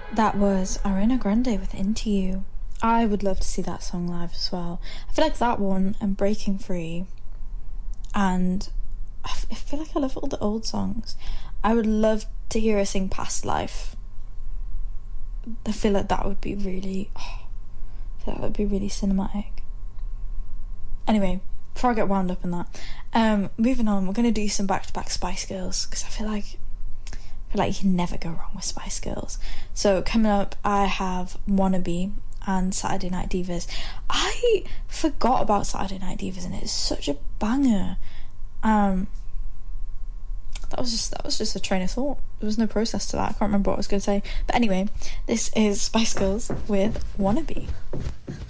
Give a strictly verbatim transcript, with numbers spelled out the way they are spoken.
That was Ariana Grande with Into You. I would love to see that song live as well. I feel like that one and Breaking Free, and I, f- I feel like I love all the old songs. I would love to hear her sing Past Life. I feel like that would be really, oh, I feel like that would be really cinematic. Anyway, before I get wound up in that, um, moving on, we're going to do some back-to-back Spice Girls, because I feel like I feel like you can never go wrong with Spice Girls. So coming up, I have Wannabe and Saturday Night Divas. I forgot about Saturday Night Divas, and it's such a banger. Um, that was just that was just a train of thought. There was no process to that. I can't remember what I was going to say. But anyway, this is Spice Girls with Wannabe.